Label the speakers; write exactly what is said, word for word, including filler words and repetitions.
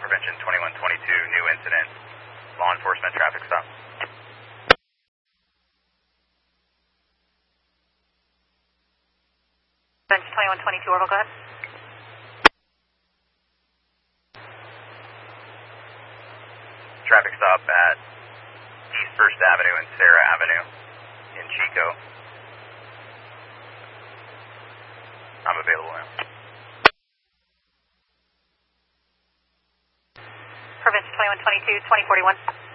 Speaker 1: Prevention twenty-one twenty-two, new incident, law enforcement traffic stop.
Speaker 2: Prevention twenty-one twenty-two, Orville, go ahead.
Speaker 1: Traffic stop at East First Avenue and Sarah Avenue in Chico. I'm available now.
Speaker 2: Prevention twenty-one twenty-two, twenty forty-one.